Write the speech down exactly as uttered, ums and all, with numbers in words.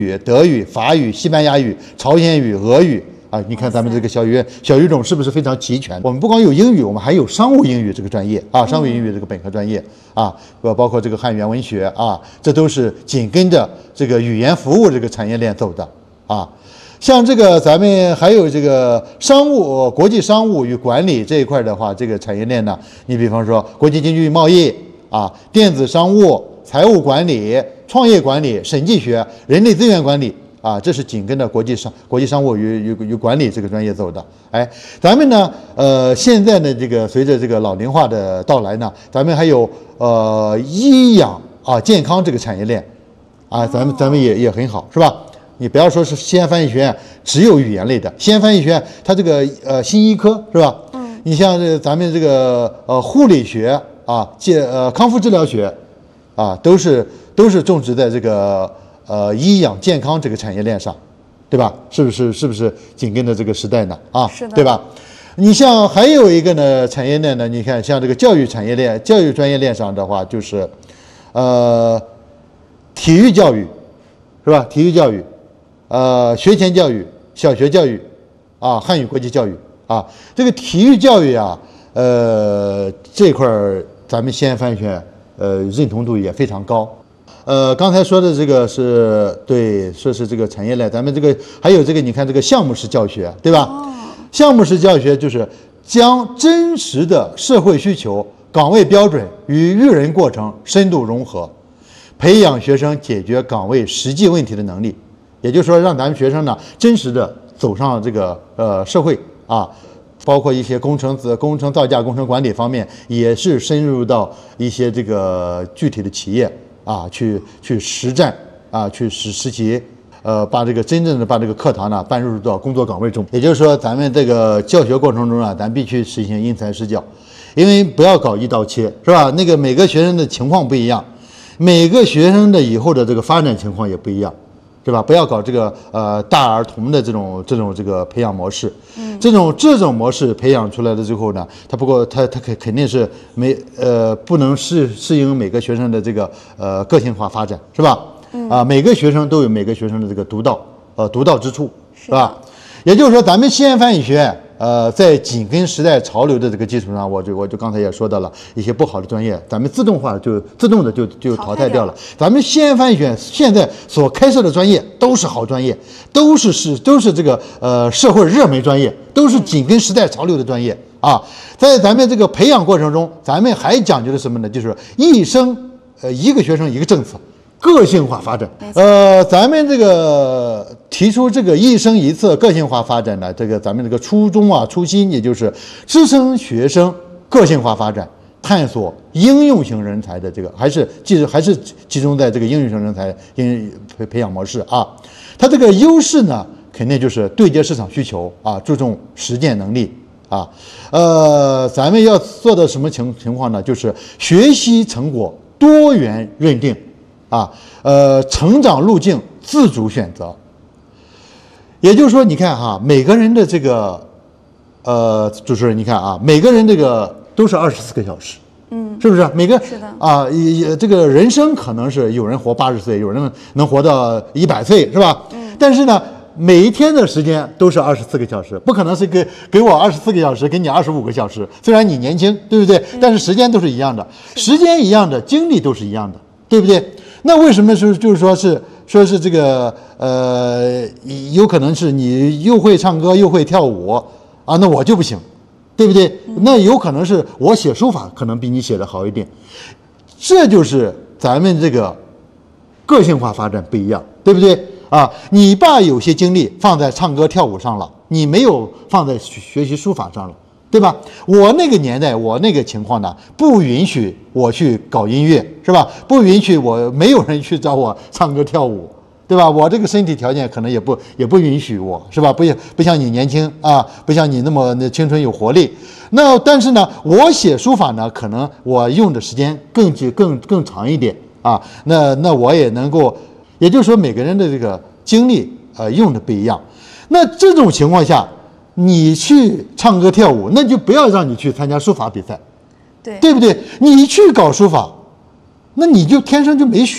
语、德语、法语、西班牙语、朝鲜语、俄语啊，你看咱们这个小语小语种是不是非常齐全？我们不光有英语，我们还有商务英语这个专业啊，商务英语这个本科专业啊，包括这个汉语言文学啊，这都是紧跟着这个语言服务这个产业链走的啊。像这个咱们还有这个商务、国际商务与管理这一块的话，这个产业链呢，你比方说国际经济与贸易啊、电子商务、财务管理、创业管理、审计学、人力资源管理啊，这是紧跟着国际商、国际商务与与与管理这个专业走的。哎，咱们呢，呃，现在呢，这个随着这个老龄化的到来呢，咱们还有呃医养啊、健康这个产业链啊，咱们咱们也也很好，是吧？你不要说是西安翻译学院只有语言类的，西安翻译学院它这个呃新医科是吧？嗯，你像这咱们这个呃护理学啊，健呃康复治疗学啊，都是都是种植在这个呃医养健康这个产业链上，对吧？是不是是不是紧跟着这个时代呢？啊， 是的， 对吧？你像还有一个呢产业链呢，你看像这个教育产业链、教育专业链上的话，就是呃体育教育是吧？体育教育。呃，学前教育、小学教育，啊，汉语国际教育啊，这个体育教育啊，呃，这块儿咱们西安翻译学院呃认同度也非常高。呃，刚才说的这个是对，说是这个产业链，咱们这个还有这个，你看这个项目式教学，对吧？哦、项目式教学就是将真实的社会需求、岗位标准与育人过程深度融合，培养学生解决岗位实际问题的能力。也就是说，让咱们学生呢真实的走上这个呃社会啊，包括一些工程子、工程造价、工程管理方面，也是深入到一些这个具体的企业啊，去去实战啊，去实实习，呃，把这个真正的把这个课堂呢搬入到工作岗位中。也就是说，咱们这个教学过程中啊，咱必须实行因材施教，因为不要搞一刀切，是吧？那个每个学生的情况不一样，每个学生的以后的这个发展情况也不一样。对吧？不要搞这个呃大儿童的这种这种这个培养模式，嗯，这种这种模式培养出来了之后呢，它不过它它肯肯定是没呃不能适适应每个学生的这个呃个性化发展，是吧？嗯啊，每个学生都有每个学生的这个独到呃独到之处，是吧？也就是说，咱们西安翻译学院呃在紧跟时代潮流的这个基础上，我就我就刚才也说到了一些不好的专业，咱们自动化就自动的就就淘汰掉了。咱们西安翻译学院现在所开设的专业都是好专业，都是是都是这个呃社会热门专业，都是紧跟时代潮流的专业啊。在咱们这个培养过程中，咱们还讲究的什么呢？就是一生呃一个学生一个政策。个性化发展，呃，咱们这个提出这个一生一次个性化发展呢，这个咱们这个初衷啊，初心也就是支撑学生个性化发展，探索应用型人才的这个，还是其实还是集中在这个应用型人才应培培养模式啊。它这个优势呢，肯定就是对接市场需求啊，注重实践能力啊。呃，咱们要做的什么情情况呢？就是学习成果多元认定。啊，呃，成长路径自主选择，也就是说，你看哈，每个人的这个，呃，主持人，你看啊，每个人这个都是二十四个小时，嗯，是不是？每个是的啊，也这个人生可能是有人活八十岁，有人能活到一百岁，是吧？嗯，但是呢，每一天的时间都是二十四个小时，不可能是给给我二十四个小时，给你二十五个小时。虽然你年轻，对不对？嗯、但是时间都是一样的，时间一样的，精力都是一样的，对不对？那为什么是就是说是说是这个呃，有可能是你又会唱歌又会跳舞啊，那我就不行，对不对？那有可能是我写书法可能比你写的好一点，这就是咱们这个个性化发展不一样，对不对啊？你把有些精力放在唱歌跳舞上了，你没有放在学习书法上了。对吧？我那个年代，我那个情况呢，不允许我去搞音乐，是吧？不允许我，没有人去找我唱歌跳舞，对吧？我这个身体条件可能也不也不允许我，是吧？不不像你年轻啊，不像你那么那青春有活力。那但是呢，我写书法呢，可能我用的时间更久更更长一点啊。那那我也能够，也就是说每个人的这个精力呃用的不一样。那这种情况下。你去唱歌跳舞，那就不要让你去参加书法比赛， 对对不对？你去搞书法，那你就天生就没学。